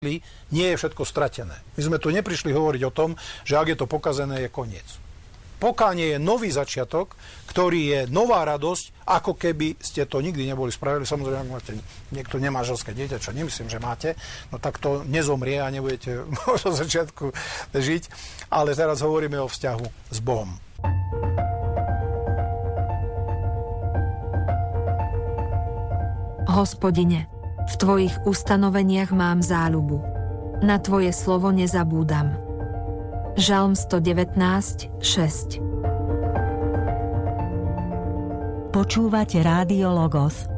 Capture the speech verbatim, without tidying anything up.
nie je všetko stratené. My sme tu neprišli hovoriť o tom, že ak je to pokazené, je koniec. Pokánie je nový začiatok, ktorý je nová radosť, ako keby ste to nikdy neboli spravili. Samozrejme, ak máte niekto nemanželské dieťa, čo nemyslím, že máte, no tak to nezomrie a nebudete od začiatku žiť. Ale teraz hovoríme o vzťahu s Bohom. Hospodine, v Tvojich ustanoveniach mám záľubu. Na Tvoje slovo nezabúdam. Žalm sto devätnásť šesť. Počúvate Rádio Logos,